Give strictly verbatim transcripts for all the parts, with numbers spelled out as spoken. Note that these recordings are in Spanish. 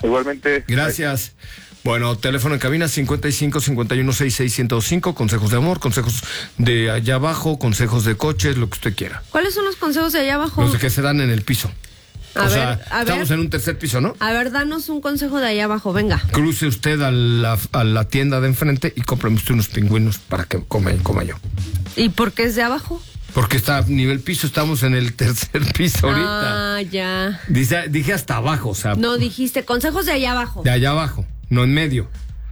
Igualmente. Gracias. Bueno, teléfono en cabina cincuenta y cinco, cincuenta y uno, sesenta y seis, ciento cinco, consejos de amor, consejos de allá abajo, consejos de coches, lo que usted quiera. ¿Cuáles son los consejos de allá abajo? Los de que se dan en el piso. A o ver, sea, a estamos ver. en un tercer piso, ¿no? A ver, danos un consejo de allá abajo, venga. Cruce usted a la, a la tienda de enfrente y cómpreme usted unos pingüinos para que come, coma yo. ¿Y por qué es de abajo? Porque está a nivel piso, estamos en el tercer piso ahorita. Ah, ya. Dice, dije hasta abajo, o sea. No, dijiste consejos de allá abajo. De allá abajo, no en medio.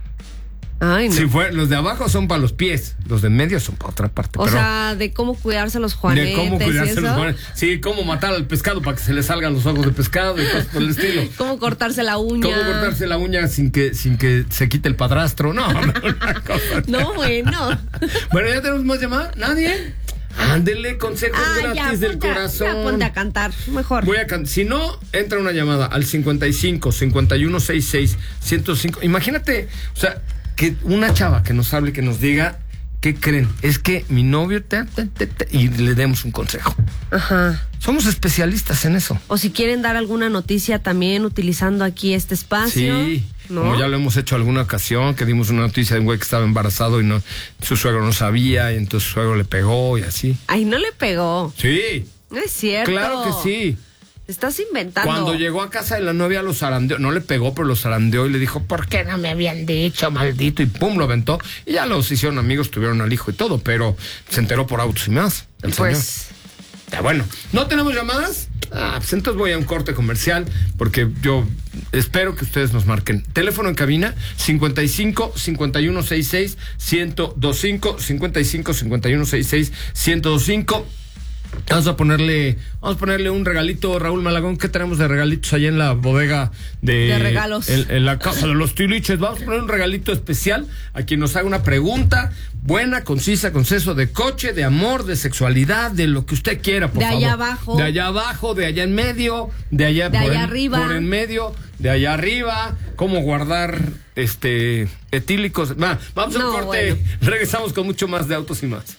Ay, no. Si fue, los de abajo son para los pies, los de en medio son para otra parte. O pero sea, de cómo cuidarse los juanetes. de cómo cuidarse ¿y los eso? juanetes. Sí, cómo matar al pescado para que se le salgan los ojos de pescado y cosas por el estilo. Cómo cortarse la uña. Cómo cortarse la uña sin que, sin que se quite el padrastro. No, no, una cosa. No, bueno. Bueno, ¿ya tenemos más llamadas? ¿Nadie? Ándele, consejos Ah, gratis ya, del ponte a- corazón. ya, ponte a cantar, mejor. Voy a can- si no, entra una llamada al cincuenta y cinco, cincuenta y uno, sesenta y seis, ciento cinco. Imagínate, o sea, que una chava que nos hable, que nos diga, ¿qué creen? Es que mi novio, te, te, te, te, y le demos un consejo. Ajá. Somos especialistas en eso. O si quieren dar alguna noticia también utilizando aquí este espacio. Sí, ¿no? como ya lo hemos hecho alguna ocasión, que dimos una noticia de un güey que estaba embarazado y no, su suegro no sabía, y entonces su suegro le pegó y así. Ay, no le pegó. Sí, No es cierto. claro que sí. Te estás inventando. Cuando llegó a casa de la novia lo zarandeó, no le pegó, pero lo zarandeó y le dijo, ¿por qué no me habían dicho, maldito? Y pum, lo aventó. Y ya los hicieron amigos, tuvieron al hijo y todo, pero se enteró por autos y más. El Pues... señor. Ya, bueno, ¿no tenemos llamadas? Ah, pues entonces voy a un corte comercial, porque yo espero que ustedes nos marquen. Teléfono en cabina, cincuenta y cinco, cincuenta y uno, sesenta y seis, ciento veinticinco, cincuenta y cinco, cincuenta y uno, sesenta y seis, ciento veinticinco. Vamos a ponerle, vamos a ponerle un regalito, Raúl Malagón. ¿Qué tenemos de regalitos allá en la bodega de, De regalos? En, en la casa de los tiliches. Vamos a poner un regalito especial a quien nos haga una pregunta buena, concisa, conceso de coche, de amor, de sexualidad, de lo que usted quiera, por De favor. allá abajo. De allá abajo, de allá en medio, de allá, De por allá en, arriba. por en medio, de allá arriba, cómo guardar este etílicos. Va, vamos a un No, corte. bueno. Regresamos con mucho más de Autos y Más.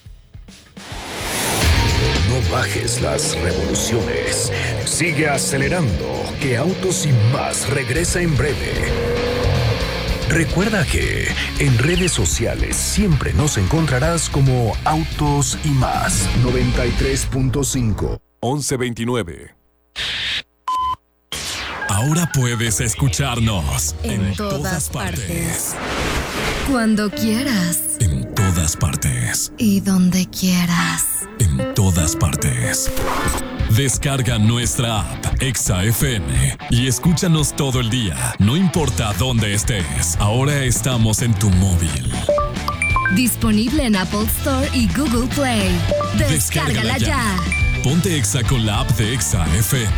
No bajes las revoluciones. Sigue acelerando, que Autos y Más regresa en breve. Recuerda que en redes sociales siempre nos encontrarás como Autos y Más. noventa y tres punto cinco. once veintinueve. Ahora puedes escucharnos En en, todas todas partes. Cuando quieras En todas partes. y donde quieras. En todas partes. Descarga nuestra app Exa F M y escúchanos todo el día, no importa dónde estés. Ahora estamos en tu móvil. Disponible en Apple Store y Google Play. Descárgala ya. Ponte Exa con la app de Exa F M.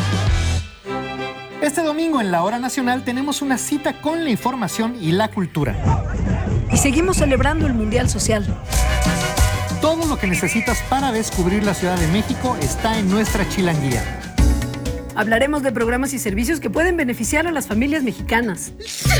Este domingo en la Hora Nacional tenemos una cita con la información y la cultura. Y seguimos celebrando el Mundial Social. Todo lo que necesitas para descubrir la Ciudad de México está en nuestra chilanguía. Hablaremos de programas y servicios que pueden beneficiar a las familias mexicanas.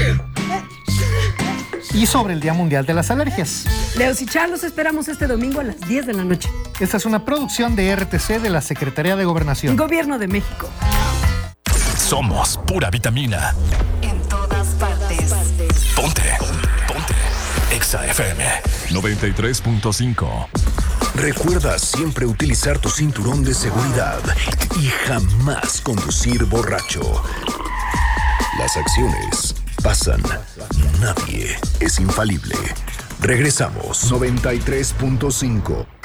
Y sobre el Día Mundial de las Alergias. Leos y Char los esperamos este domingo a las diez de la noche. Esta es una producción de R T C de la Secretaría de Gobernación. Gobierno de México. Somos pura vitamina. En todas partes. Ponte. Ponte. Exa F M noventa y tres punto cinco. Recuerda siempre utilizar tu cinturón de seguridad y jamás conducir borracho. Las acciones pasan, nadie es infalible. Regresamos. noventa y tres punto cinco.